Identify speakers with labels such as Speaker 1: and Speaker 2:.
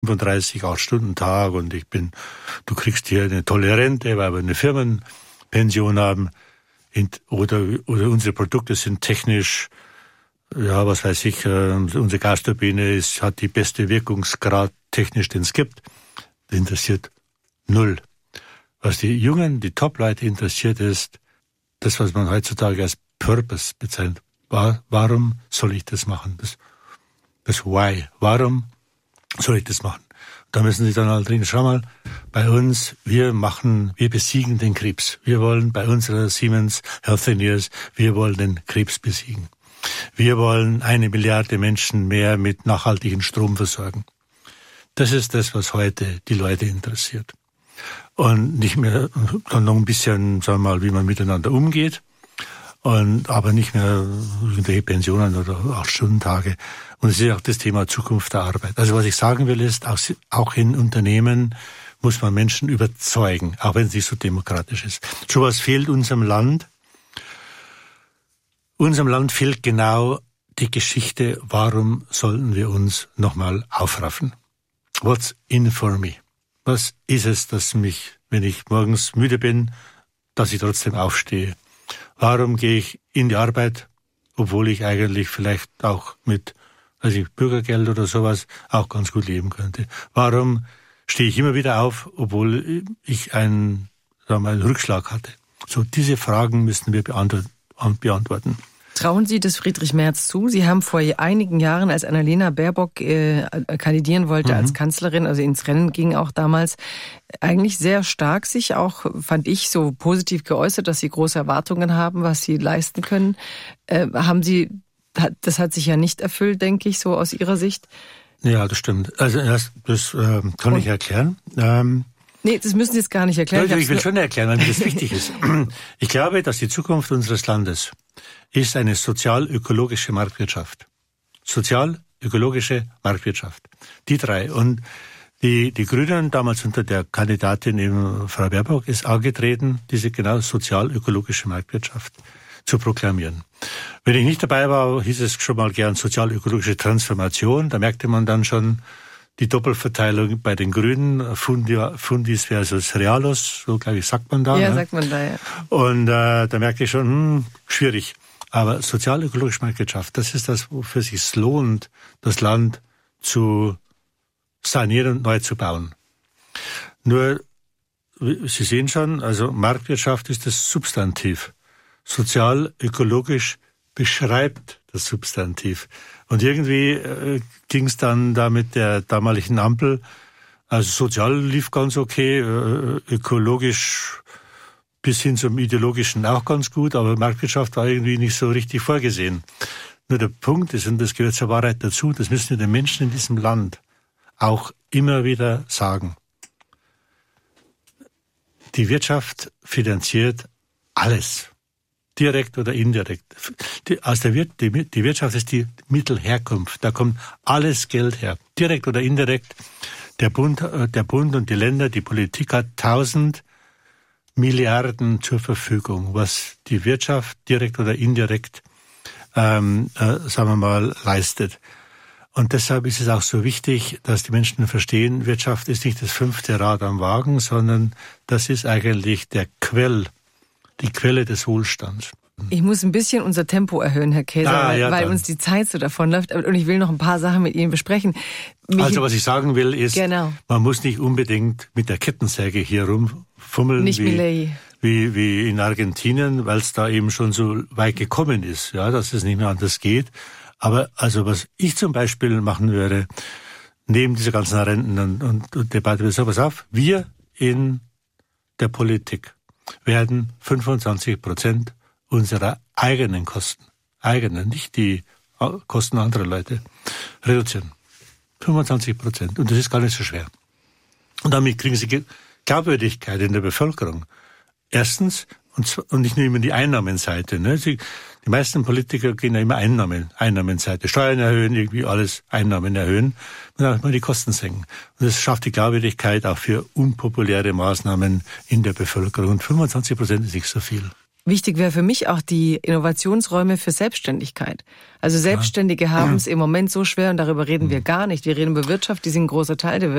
Speaker 1: 35 8-Stunden-Tag und du kriegst hier eine tolle Rente, weil wir eine Firmenpension haben. Oder unsere Produkte sind technisch, ja, was weiß ich, unsere Gasturbine hat die beste Wirkungsgrad technisch, den es gibt. Das interessiert null. Was die Jungen, die Top-Leute interessiert, ist das, was man heutzutage als Purpose bezeichnet. Warum soll ich das machen? Das Why. Warum soll ich das machen? Da müssen Sie dann halt drin, schau mal, bei uns, wir besiegen den Krebs. Wir wollen bei unserer Siemens Healthineers, wir wollen den Krebs besiegen. Wir wollen 1 Milliarde Menschen mehr mit nachhaltigem Strom versorgen. Das ist das, was heute die Leute interessiert. Und nicht mehr, dann noch ein bisschen, sagen wir mal, wie man miteinander umgeht. Aber nicht mehr irgendwelche Pensionen oder 8-Stunden-Tage. Und es ist auch das Thema Zukunft der Arbeit. Also was ich sagen will ist, auch in Unternehmen muss man Menschen überzeugen, auch wenn es nicht so demokratisch ist. So was fehlt unserem Land. Unserem Land fehlt genau die Geschichte, warum sollten wir uns nochmal aufraffen? What's in for me? Was ist es, dass mich, wenn ich morgens müde bin, dass ich trotzdem aufstehe? Warum gehe ich in die Arbeit, obwohl ich eigentlich vielleicht auch mit Bürgergeld oder sowas auch ganz gut leben könnte? Warum stehe ich immer wieder auf, obwohl ich einen Rückschlag hatte? So, diese Fragen müssen wir beantworten.
Speaker 2: Trauen Sie das Friedrich Merz zu? Sie haben vor einigen Jahren, als Annalena Baerbock kandidieren wollte als Kanzlerin, also ins Rennen ging auch damals, eigentlich sehr stark sich auch, fand ich, so positiv geäußert, dass Sie große Erwartungen haben, was Sie leisten können. Das hat sich ja nicht erfüllt, denke ich, so aus Ihrer Sicht.
Speaker 1: Ja, das stimmt. Also das kann ich erklären.
Speaker 2: Nee, das müssen Sie jetzt gar nicht erklären.
Speaker 1: Ich will schon erklären, weil mir das wichtig ist. Ich glaube, dass die Zukunft unseres Landes ist eine sozial-ökologische Marktwirtschaft. Sozial-ökologische Marktwirtschaft. Die 3. Und die Grünen, damals unter der Kandidatin eben Frau Baerbock, ist angetreten, diese genau sozial-ökologische Marktwirtschaft zu proklamieren. Wenn ich nicht dabei war, hieß es schon mal gern sozial-ökologische Transformation. Da merkte man dann schon die Doppelverteilung bei den Grünen. Fundis versus Realos, so glaube ich, sagt man da.
Speaker 2: Ja,
Speaker 1: ne?
Speaker 2: Sagt man da, ja.
Speaker 1: Und da merkte ich schon, schwierig. Aber sozial-ökologische Marktwirtschaft, das ist das, wofür es sich lohnt, das Land zu sanieren und neu zu bauen. Nur, Sie sehen schon, also Marktwirtschaft ist das Substantiv. Sozial-ökologisch beschreibt das Substantiv. Und irgendwie ging es dann da mit der damaligen Ampel, also sozial lief ganz okay, ökologisch bis hin zum Ideologischen auch ganz gut, aber Marktwirtschaft war irgendwie nicht so richtig vorgesehen. Nur der Punkt ist, und das gehört zur Wahrheit dazu, das müssen wir den Menschen in diesem Land auch immer wieder sagen. Die Wirtschaft finanziert alles, direkt oder indirekt. Die Wirtschaft ist die Mittelherkunft, da kommt alles Geld her, direkt oder indirekt. Der Bund und die Länder, die Politik hat 1000 Milliarden zur Verfügung, was die Wirtschaft direkt oder indirekt, sagen wir mal, leistet. Und deshalb ist es auch so wichtig, dass die Menschen verstehen, Wirtschaft ist nicht das 5. Rad am Wagen, sondern das ist eigentlich die Quelle des Wohlstands.
Speaker 2: Ich muss ein bisschen unser Tempo erhöhen, Herr Käser, weil uns die Zeit so davonläuft. Und ich will noch ein paar Sachen mit Ihnen besprechen.
Speaker 1: Also was ich sagen will ist, Man muss nicht unbedingt mit der Kettensäge hier rumfummeln,
Speaker 2: nicht
Speaker 1: wie in Argentinien, weil es da eben schon so weit gekommen ist, ja, dass es nicht mehr anders geht. Aber also was ich zum Beispiel machen würde, neben dieser ganzen Renten und Debatte, so pass auf, wir in der Politik werden 25% unserer eigenen Kosten, nicht die Kosten anderer Leute, reduzieren. 25%. Und das ist gar nicht so schwer. Und damit kriegen Sie Glaubwürdigkeit in der Bevölkerung. Erstens, und nicht nur immer die Einnahmenseite. Ne? Die meisten Politiker gehen ja immer Einnahmenseite. Steuern erhöhen, irgendwie alles Einnahmen erhöhen und auch mal die Kosten senken. Und das schafft die Glaubwürdigkeit auch für unpopuläre Maßnahmen in der Bevölkerung. Und 25% ist nicht so viel.
Speaker 2: Wichtig wäre für mich auch die Innovationsräume für Selbstständigkeit. Also Selbstständige haben es im Moment so schwer und darüber reden wir gar nicht. Wir reden über Wirtschaft, die sind ein großer Teil der Wirtschaft.